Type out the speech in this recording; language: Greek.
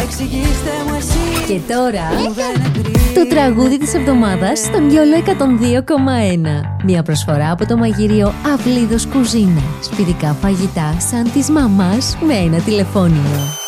Εξηγήστε μου εσείς. Και τώρα το τραγούδι της εβδομάδας στον Γιόλο 102,1. Μια προσφορά από το μαγείριο Αυλίδος Κουζίνα. Σπιτικά φαγητά σαν της μαμάς με ένα τηλεφώνημα.